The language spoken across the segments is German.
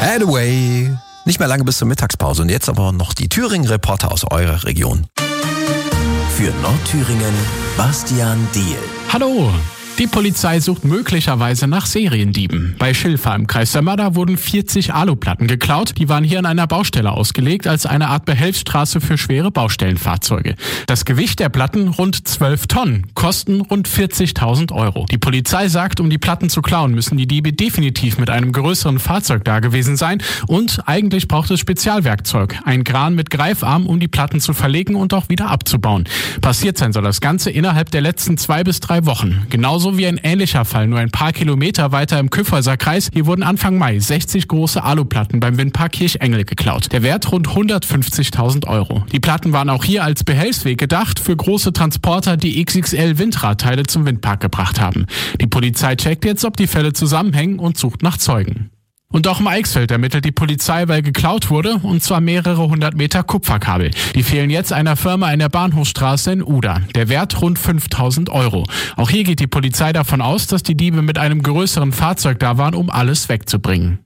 Anyway, nicht mehr lange bis zur Mittagspause und jetzt aber noch die Thüringen-Reporter aus eurer Region. Für Nordthüringen, Bastian Diehl. Hallo! Die Polizei sucht möglicherweise nach Seriendieben. Bei Schilfa im Kreis der Madder wurden 40 Aluplatten geklaut. Die waren hier an einer Baustelle ausgelegt als eine Art Behelfsstraße für schwere Baustellenfahrzeuge. Das Gewicht der Platten rund 12 Tonnen, kosten rund 40.000 Euro. Die Polizei sagt, um die Platten zu klauen, müssen die Diebe definitiv mit einem größeren Fahrzeug da gewesen sein. Und eigentlich braucht es Spezialwerkzeug. Ein Kran mit Greifarm, um die Platten zu verlegen und auch wieder abzubauen. Passiert sein soll das Ganze innerhalb der letzten 2 bis 3 Wochen. Genauso wie ein ähnlicher Fall, nur ein paar Kilometer weiter im Kyffhäuser Kreis. Hier wurden Anfang Mai 60 große Aluplatten beim Windpark Kirchengel geklaut. Der Wert rund 150.000 Euro. Die Platten waren auch hier als Behelfsweg gedacht für große Transporter, die XXL Windradteile zum Windpark gebracht haben. Die Polizei checkt jetzt, ob die Fälle zusammenhängen und sucht nach Zeugen. Und auch im Eichsfeld ermittelt die Polizei, weil geklaut wurde, und zwar mehrere 100 Meter Kupferkabel. Die fehlen jetzt einer Firma in der Bahnhofstraße in Uda. Der Wert rund 5.000 Euro. Auch hier geht die Polizei davon aus, dass die Diebe mit einem größeren Fahrzeug da waren, um alles wegzubringen.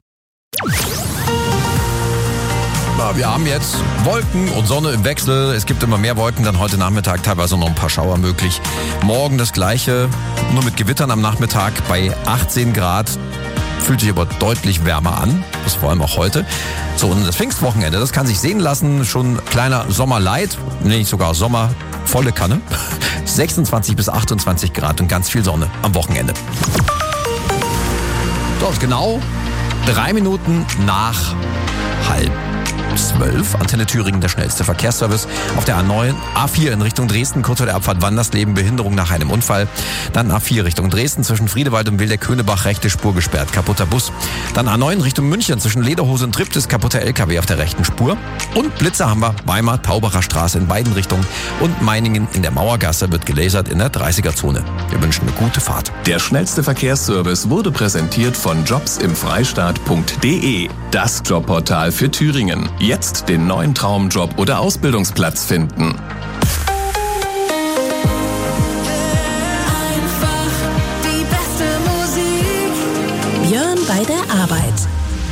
Wir haben jetzt Wolken und Sonne im Wechsel. Es gibt immer mehr Wolken, dann heute Nachmittag teilweise noch ein paar Schauer möglich. Morgen das Gleiche, nur mit Gewittern am Nachmittag bei 18 Grad. Fühlt sich aber deutlich wärmer an, das vor allem auch heute. So, und das Pfingstwochenende, das kann sich sehen lassen. Schon kleiner Sommerlight, nicht sogar Sommer, volle Kanne. 26 bis 28 Grad und ganz viel Sonne am Wochenende. So, ist genau 3 Minuten nach 11:30. Antenne Thüringen, der schnellste Verkehrsservice. Auf der A9, A4 in Richtung Dresden, kurz vor der Abfahrt Wandersleben, Behinderung nach einem Unfall. Dann A4 Richtung Dresden, zwischen Friedewald und Wildeck-Könebach, rechte Spur gesperrt, kaputter Bus. Dann A9 Richtung München, zwischen Lederhose und Triptis, kaputter LKW auf der rechten Spur. Und Blitzer haben wir, Weimar, Taubacher Straße in beiden Richtungen. Und Meiningen in der Mauergasse wird gelasert in der 30er-Zone. Wir wünschen eine gute Fahrt. Der schnellste Verkehrsservice wurde präsentiert von jobsimfreistaat.de. Das Jobportal für Thüringen. Jetzt den neuen Traumjob oder Ausbildungsplatz finden.